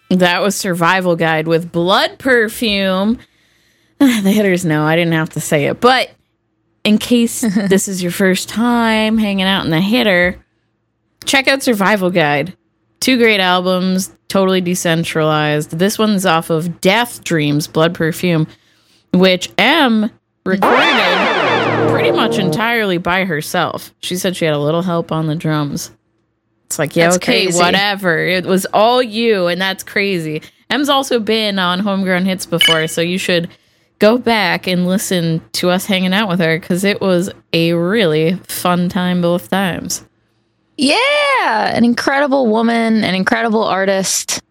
That was Survival Guide with Blood Perfume. The hitters know I didn't have to say it, but in case this is your first time hanging out in the hitter, check out Survival Guide. 2 great albums, totally decentralized. This one's off of Death Dreams, Blood Perfume, which M recorded pretty much entirely by herself. She said she had a little help on the drums. It's like, yeah, that's okay, crazy. Whatever. It was all you, and that's crazy. M's also been on Homegrown Hits before, so you should go back and listen to us hanging out with her, because it was a really fun time both times. Yeah, an incredible woman, an incredible artist.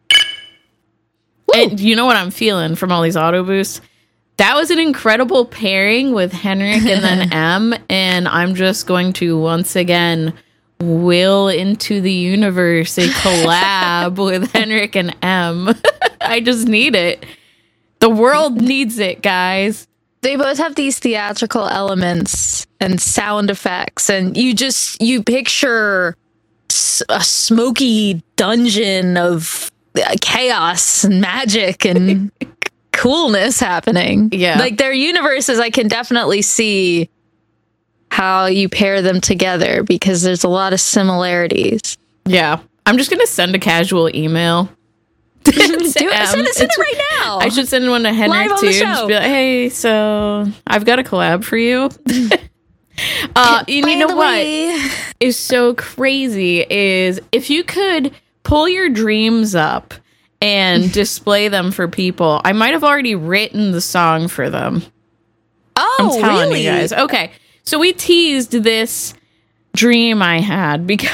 And you know what I'm feeling from all these auto boosts? That was an incredible pairing with Henrik and then M, and I'm just going to once again will into the universe a collab with Henrik and M. I just need it. The world needs it, guys. They both have these theatrical elements and sound effects, and you picture a smoky dungeon of chaos and magic and coolness happening. Yeah. Like their universes, I can definitely see how you pair them together because there's a lot of similarities. Yeah. I'm just going to send a casual email. Do it. Send it right now. I should send one to Henrik too. Just be like, hey, so I've got a collab for you. You know what is so crazy is if you could pull your dreams up and display them for people, I might have already written the song for them. Oh, I'm telling really? you guys. Okay, so we teased this dream I had because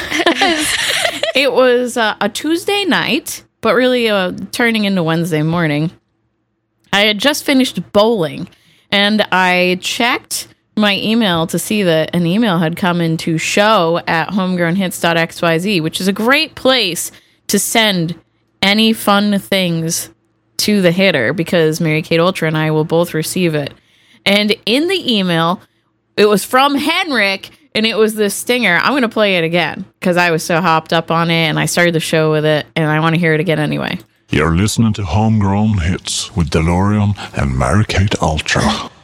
it was a Tuesday night, but really turning into Wednesday morning. I had just finished bowling, and I checked my email to see that an email had come into show@homegrownhits.xyz, which is a great place to send any fun things to the hitter because Mary Kate Ultra and I will both receive it. And in the email, it was from Henrik, and it was this stinger. I'm going to play it again because I was so hopped up on it, and I started the show with it, and I want to hear it again anyway. You're listening to Homegrown Hits with DeLorean and Mary Kate Ultra.